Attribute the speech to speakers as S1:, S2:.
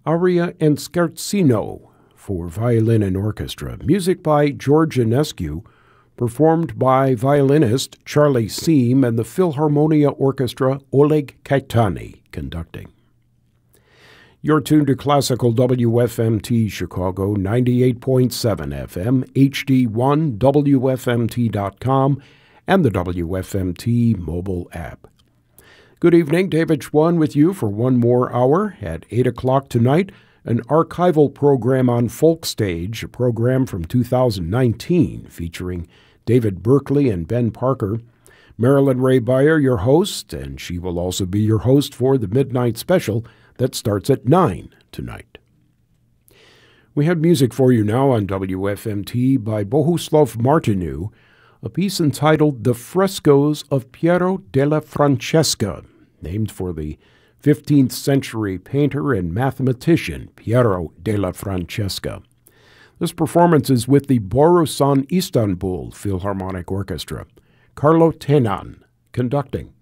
S1: Aria and Scherzino for violin and orchestra. Music by George Enescu, performed by violinist Charlie Seam and the Philharmonia Orchestra, Oleg Caetani conducting. You're tuned to Classical WFMT Chicago, 98.7 FM, HD1, WFMT.com, and the WFMT mobile app. Good evening, David Schwann with you for one more hour at 8 o'clock tonight, an archival program on Folk Stage, a program from 2019 featuring David Berkeley and Ben Parker. Marilyn Ray Beyer, your host, and she will also be your host for the Midnight Special that starts at 9 tonight. We have music for you now on WFMT by Bohuslav Martinu, a piece entitled The Frescoes of Piero della Francesca, named for the 15th century painter and mathematician Piero della Francesca. This performance is with the Borusan Istanbul Philharmonic Orchestra. Carlo Tenan conducting.